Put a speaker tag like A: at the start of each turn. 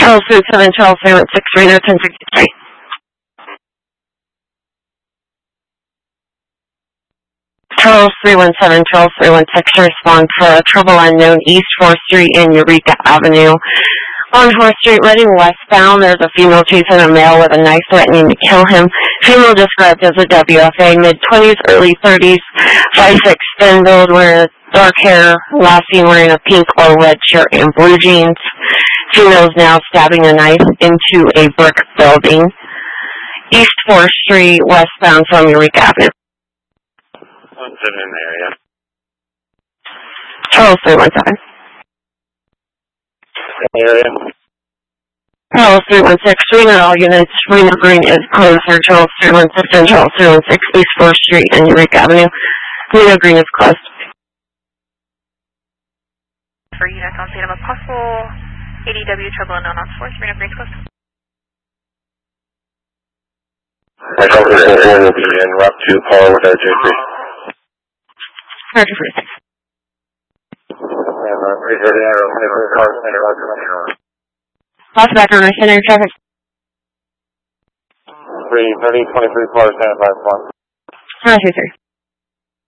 A: Charles 37, Charles 316, Reno 1063. Charles 317, Charles 316, respond for trouble unknown, East 4th Street and Eureka Avenue. On 4th Street, heading westbound, there's a female chasing a male with a knife threatening to kill him. Female described as a WFA, mid-20s, early 30s, 5'6", thin build, wearing dark hair, last seen wearing a pink or red shirt and blue jeans. Female is now stabbing a knife into a brick building. East 4th Street, westbound from Eureka Avenue.
B: What's in the area?
A: Charles 317.
B: Area?
A: Charles 316, Reno all units. Reno Green is closed for Charles 316 and Charles 316, East 4th Street and Eureka Avenue. Reno Green is closed.
C: For units on scene of a possible ADW trouble unknown on 4th, Reno Green is closed.
B: Charles 4 will be in Route 2 call with RJ3.
A: Roger 46. Lost background, I center traffic.
B: 330, 23 cars, 10 5 1.
A: Roger 3.